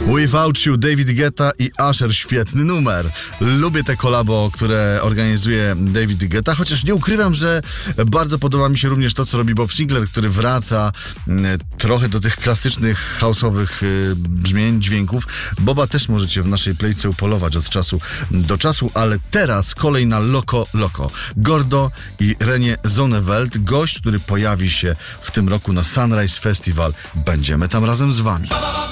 Without You, David Guetta i Usher, świetny numer. Lubię te kolabo, które organizuje David Guetta, chociaż nie ukrywam, że bardzo podoba mi się również to, co robi Bob Sinclair, który wraca trochę do tych klasycznych house'owych brzmień, dźwięków. Boba też możecie w naszej playce upolować od czasu do czasu, ale teraz kolej na Loco Loco. Gordo i René Zonneveld, gość, który pojawi się w tym roku na Sunrise Festival. Będziemy tam razem z wami.